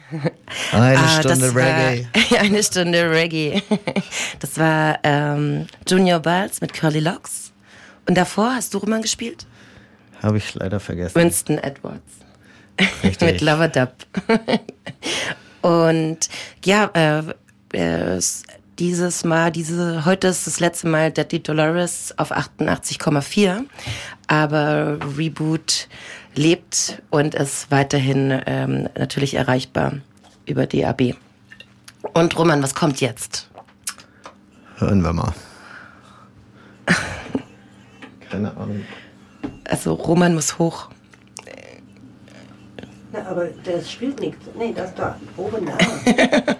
Eine Stunde Reggae. Eine Stunde Reggae. Das war Junior Bells mit Curly Locks. Und davor hast du Roman gespielt? Habe ich leider vergessen. Winston Edwards. Richtig. Mit Lover Dub. Und ja, dieses Mal, heute ist das letzte Mal Deadly Dolores auf 88,4. Aber Reboot lebt und ist weiterhin natürlich erreichbar über DAB. Und Roman, was kommt jetzt? Hören wir mal. Keine Ahnung. Also Roman muss hoch. Na, aber der spielt nichts. Nee, das da. Oben da.